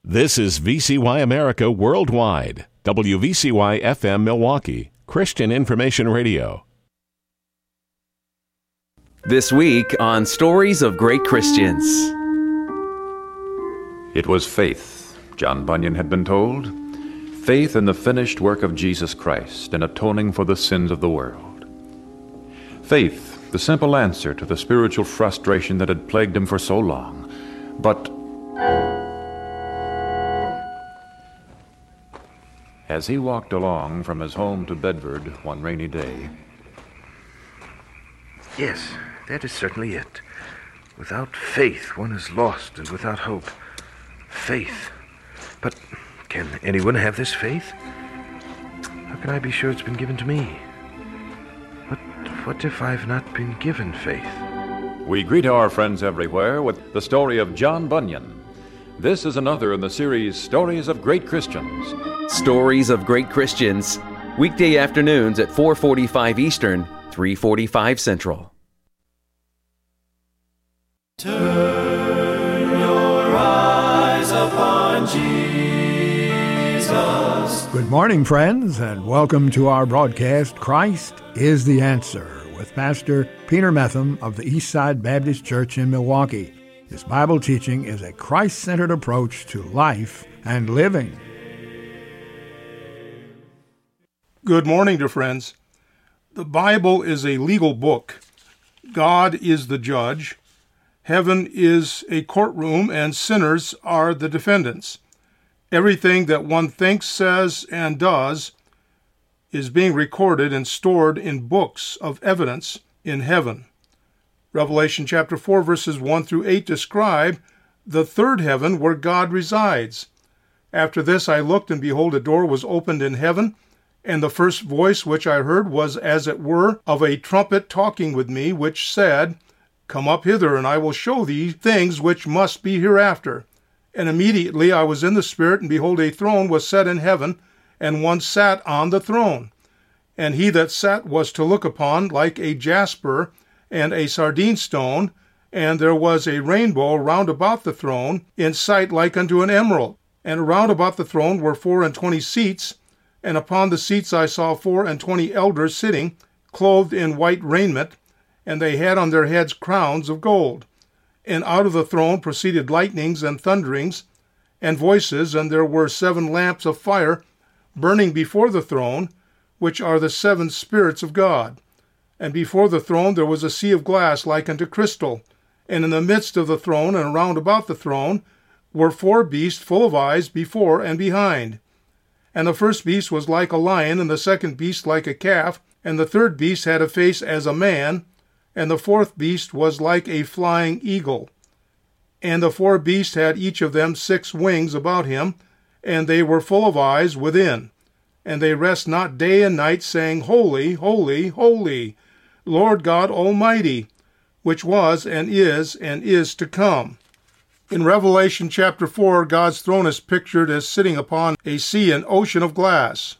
This is VCY America Worldwide, WVCY FM Milwaukee, Christian Information Radio. This week on Stories of Great Christians. It was faith, John Bunyan had been told. Faith in the finished work of Jesus Christ in atoning for the sins of the world. Faith, the simple answer to the spiritual frustration that had plagued him for so long. But as he walked along from his home to Bedford one rainy day... Yes, that is certainly it. Without faith, one is lost, and without hope, faith. But can anyone have this faith? How can I be sure it's been given to me? But what if I've not been given faith? We greet our friends everywhere with the story of John Bunyan. This is another in the series Stories of Great Christians. Stories of Great Christians, weekday afternoons at 4:45 Eastern, 3:45 Central. Turn your eyes upon Jesus. Good morning, friends, and welcome to our broadcast, Christ is the Answer, with Pastor Peter Metham of the Eastside Baptist Church in Milwaukee. His Bible teaching is a Christ-centered approach to life and living. Good morning, dear friends. The Bible is a legal book. God is the judge. Heaven is a courtroom, and sinners are the defendants. Everything that one thinks, says, and does is being recorded and stored in books of evidence in heaven. Revelation chapter 4, verses 1 through 8 describe the third heaven where God resides. After this I looked, and behold, a door was opened in heaven, and the first voice which I heard was as it were of a trumpet talking with me, which said, Come up hither, and I will show thee things which must be hereafter. And immediately I was in the Spirit, and behold, a throne was set in heaven, and one sat on the throne. And he that sat was to look upon like a jasper and a sardine stone, and there was a rainbow round about the throne, in sight like unto an emerald. And round about the throne were 24 seats, and upon the seats I saw 24 elders sitting, clothed in white raiment, and they had on their heads crowns of gold. And out of the throne proceeded lightnings and thunderings and voices, and there were 7 lamps of fire burning before the throne, which are the 7 spirits of God. And before the throne there was a sea of glass like unto crystal, and in the midst of the throne and round about the throne were 4 beasts full of eyes before and behind. And the first beast was like a lion, and the second beast like a calf, and the third beast had a face as a man, and the fourth beast was like a flying eagle. And the 4 beasts had each of them 6 wings about him, and they were full of eyes within. And they rest not day and night, saying, Holy, holy, holy, Lord God Almighty, which was and is to come. In Revelation chapter 4, God's throne is pictured as sitting upon a sea and ocean of glass.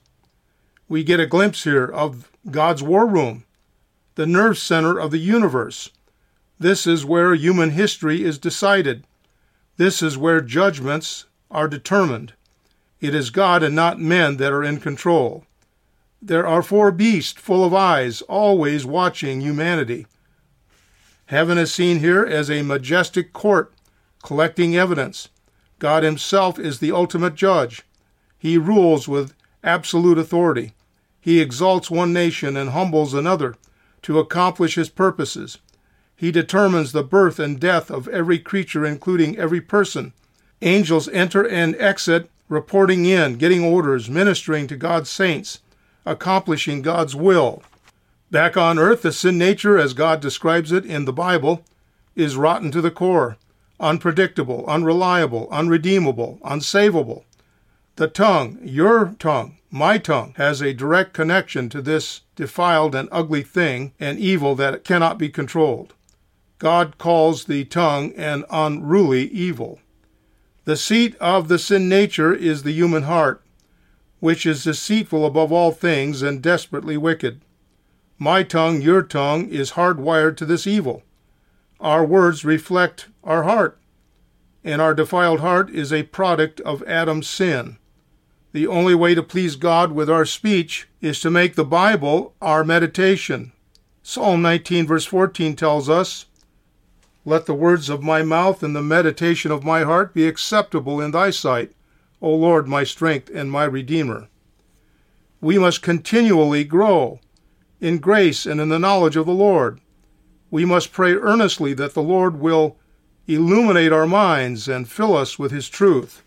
We get a glimpse here of God's war room, the nerve center of the universe. This is where human history is decided. This is where judgments are determined. It is God and not men that are in control. There are 4 beasts full of eyes, always watching humanity. Heaven is seen here as a majestic court, collecting evidence. God himself is the ultimate judge. He rules with absolute authority. He exalts one nation and humbles another to accomplish his purposes. He determines the birth and death of every creature, including every person. Angels enter and exit, reporting in, getting orders, ministering to God's saints, accomplishing God's will. Back on earth, the sin nature, as God describes it in the Bible, is rotten to the core, unpredictable, unreliable, unredeemable, unsavable. The tongue, your tongue, my tongue, has a direct connection to this defiled and ugly thing and evil that cannot be controlled. God calls the tongue an unruly evil. The seat of the sin nature is the human heart, which is deceitful above all things and desperately wicked. My tongue, your tongue, is hardwired to this evil. Our words reflect our heart. and our defiled heart is a product of Adam's sin. The only way to please God with our speech is to make the Bible our meditation. Psalm 19 verse 14 tells us, "Let the words of my mouth and the meditation of my heart be acceptable in thy sight, O Lord, my strength and my Redeemer." We must continually grow in grace and in the knowledge of the Lord. We must pray earnestly that the Lord will illuminate our minds and fill us with His truth.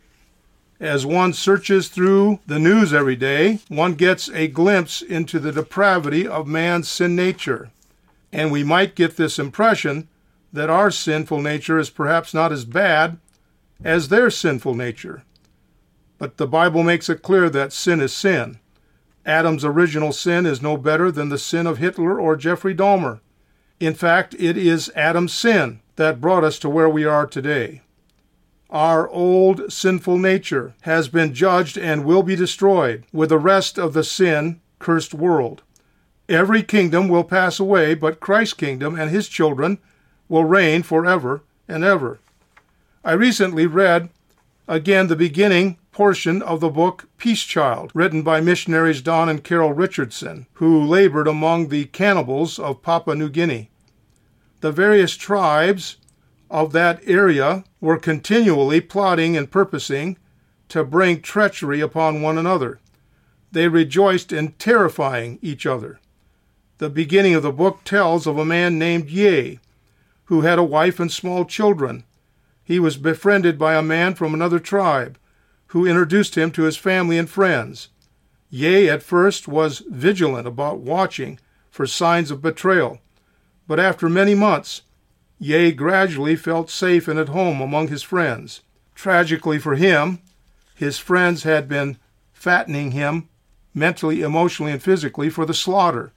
As one searches through the news every day, one gets a glimpse into the depravity of man's sin nature. And we might get this impression that our sinful nature is perhaps not as bad as their sinful nature. But the Bible makes it clear that sin is sin. Adam's original sin is no better than the sin of Hitler or Jeffrey Dahmer. In fact, it is Adam's sin that brought us to where we are today. Our old sinful nature has been judged and will be destroyed with the rest of the sin-cursed world. Every kingdom will pass away, but Christ's kingdom and His children will reign forever and ever. I recently read again the beginning portion of the book Peace Child, written by missionaries Don and Carol Richardson, who labored among the cannibals of Papua New Guinea. The various tribes of that area were continually plotting and purposing to bring treachery upon one another. They rejoiced in terrifying each other. The beginning of the book tells of a man named Ye, who had a wife and small children. He was befriended by a man from another tribe, who introduced him to his family and friends. Ye at first was vigilant about watching for signs of betrayal, but after many months, Ye gradually felt safe and at home among his friends. Tragically for him, his friends had been fattening him mentally, emotionally, and physically for the slaughter.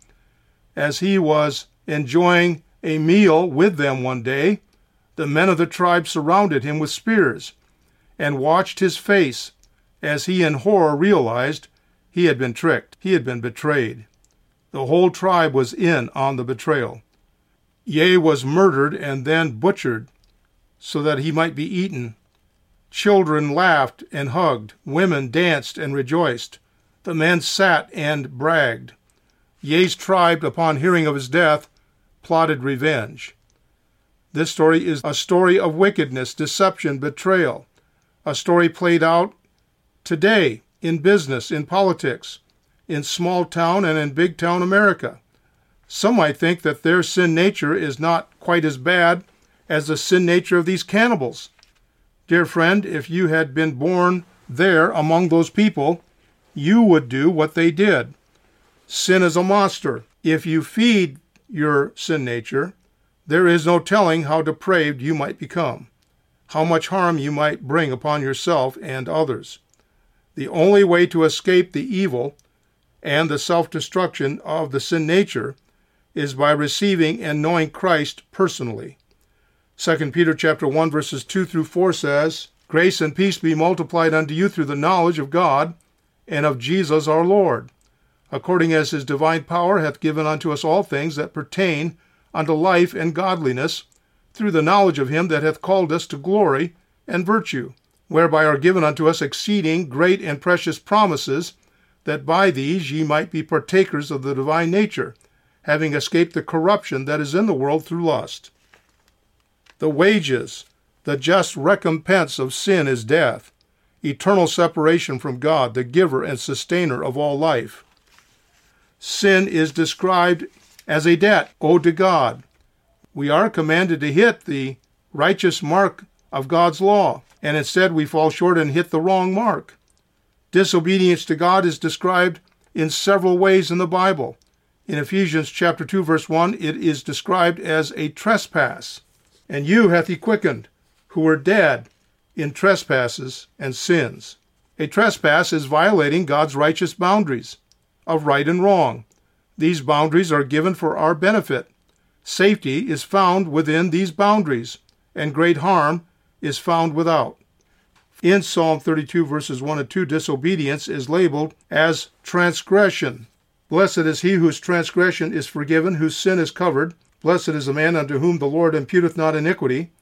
As he was enjoying a meal with them one day, the men of the tribe surrounded him with spears and watched his face as he in horror realized he had been tricked. He had been betrayed. The whole tribe was in on the betrayal. Ye was murdered and then butchered so that he might be eaten. Children laughed and hugged. Women danced and rejoiced. The men sat and bragged. Ye's tribe, upon hearing of his death, plotted revenge. This story is a story of wickedness, deception, betrayal. A story played out today in business, in politics, in small town and in big town America. Some might think that their sin nature is not quite as bad as the sin nature of these cannibals. Dear friend, if you had been born there among those people, you would do what they did. Sin is a monster. If you feed your sin nature, there is no telling how depraved you might become, how much harm you might bring upon yourself and others. The only way to escape the evil and the self-destruction of the sin nature is by receiving and knowing Christ personally. 2 Peter chapter 1 verses 2 through 4 says, "Grace and peace be multiplied unto you through the knowledge of God and of Jesus our Lord, according as His divine power hath given unto us all things that pertain unto life and godliness, through the knowledge of Him that hath called us to glory and virtue, whereby are given unto us exceeding great and precious promises, that by these ye might be partakers of the divine nature, having escaped the corruption that is in the world through lust." The wages, the just recompense of sin is death, eternal separation from God, the giver and sustainer of all life. Sin is described as a debt owed to God. We are commanded to hit the righteous mark of God's law, and instead we fall short and hit the wrong mark. Disobedience to God is described in several ways in the Bible. In Ephesians chapter 2, verse 1, it is described as a trespass. "And you hath He quickened, who were dead in trespasses and sins." A trespass is violating God's righteous boundaries of right and wrong. These boundaries are given for our benefit. Safety is found within these boundaries, and great harm is found without. In Psalm 32, verses 1 and 2, disobedience is labeled as transgression. "Blessed is he whose transgression is forgiven, whose sin is covered. Blessed is the man unto whom the Lord imputeth not iniquity,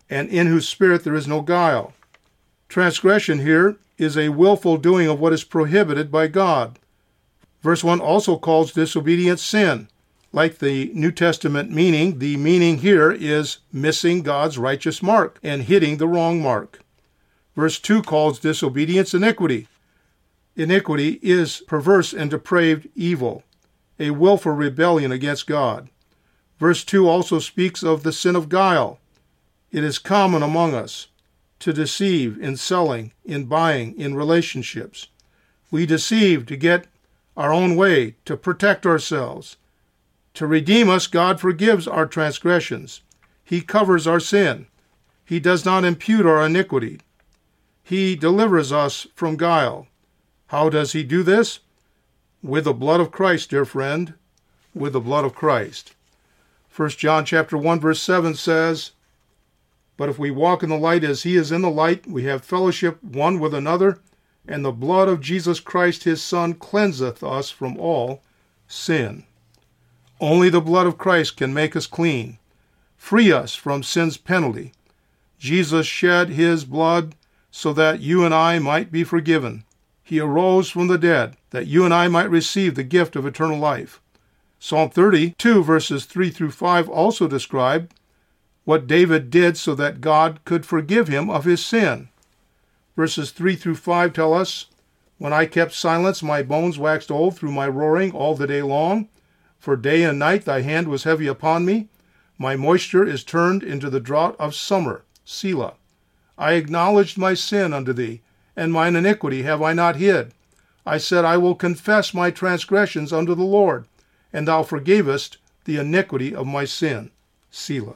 and in whose spirit there is no guile. Transgression here is a willful doing of what is prohibited by God. Verse 1 also calls disobedience sin. Like the New Testament meaning, the meaning here is missing God's righteous mark and hitting the wrong mark. Verse 2 calls disobedience iniquity. Iniquity is perverse and depraved evil, a willful rebellion against God. Verse 2 also speaks of the sin of guile. It is common among us to deceive in selling, in buying, in relationships. We deceive to get our own way, to protect ourselves. To redeem us, God forgives our transgressions. He covers our sin. He does not impute our iniquity. He delivers us from guile. How does he do this? With the blood of Christ, dear friend, with the blood of Christ. 1 John chapter 1, verse 7 says, "But if we walk in the light as he is in the light, we have fellowship one with another, and the blood of Jesus Christ his Son cleanseth us from all sin." Only the blood of Christ can make us clean, free us from sin's penalty. Jesus shed his blood so that you and I might be forgiven. He arose from the dead, that you and I might receive the gift of eternal life. Psalm 32, verses 3 through 5 also describe what David did so that God could forgive him of his sin. Verses 3 through 5 tell us, "When I kept silence, my bones waxed old through my roaring all the day long. For day and night thy hand was heavy upon me. My moisture is turned into the drought of summer. Selah. I acknowledged my sin unto thee, and mine iniquity have I not hid. I said, I will confess my transgressions unto the Lord, and thou forgavest the iniquity of my sin. Selah."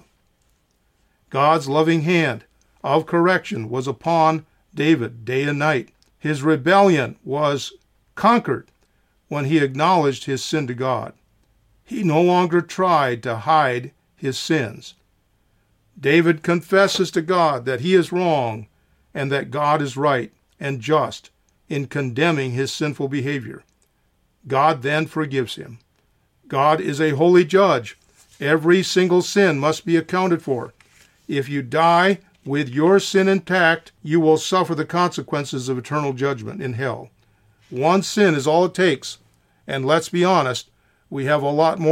God's loving hand of correction was upon David day and night. His rebellion was conquered when he acknowledged his sin to God. He no longer tried to hide his sins. David confesses to God that he is wrong and that God is right and just in condemning his sinful behavior. God then forgives him. God is a holy judge. Every single sin must be accounted for. If you die with your sin intact, you will suffer the consequences of eternal judgment in hell. One sin is all it takes, and let's be honest, we have a lot more